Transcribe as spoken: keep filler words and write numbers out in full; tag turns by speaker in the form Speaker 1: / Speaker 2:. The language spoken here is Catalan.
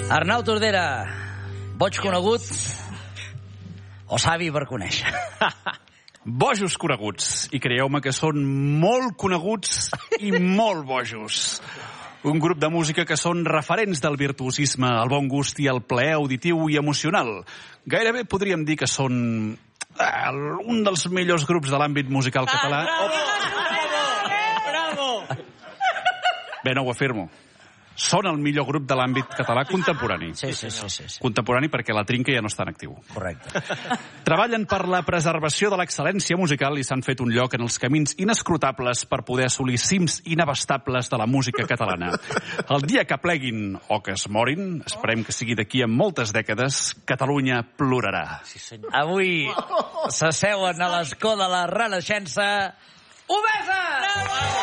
Speaker 1: Arnau Tordera, boig conegut o savi per conèixer?
Speaker 2: Bojos coneguts. I creieu-me que són molt coneguts i molt bojos. Un grup de música que són referents del virtuosisme, el bon gust i el plaer auditiu i emocional. Gairebé podríem dir que són eh, un dels millors grups de l'àmbit musical català.
Speaker 3: Bravo!
Speaker 2: Bé, no ho afirmo. Són el millor grup de l'àmbit català contemporani.
Speaker 1: Sí, sí, sí, sí, sí.
Speaker 2: Contemporani perquè la Trinca ja no està en actiu.
Speaker 1: Correcte.
Speaker 2: Treballen per la preservació de l'excel·lència musical i s'han fet un lloc en els camins inescrutables per poder assolir cims inabastables de la música catalana. El dia que pleguin o que es morin, esperem que sigui d'aquí a moltes dècades, Catalunya plorarà.
Speaker 1: Sí, senyor. Avui s'asseuen a l'escó de la Renaixença. Obesa! Bravo!